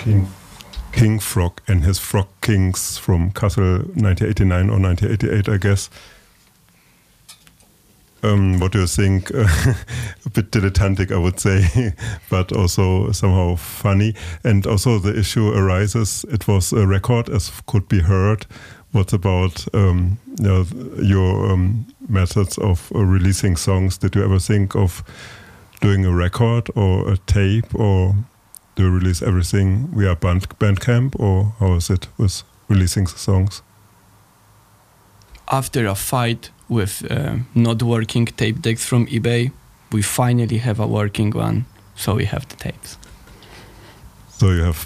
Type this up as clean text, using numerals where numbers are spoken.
King Frog and his Frog Kings from Kassel 1989 or 1988, I guess. What do you think? A bit dilettantic, I would say, but also somehow funny. And also the issue arises, it was a record, as could be heard. What about your methods of releasing songs? Did you ever think of doing a record or a tape, or do you release everything via Bandcamp, or how is it with releasing the songs? After a fight with not working tape decks from eBay, we finally have a working one, so we have the tapes. So you have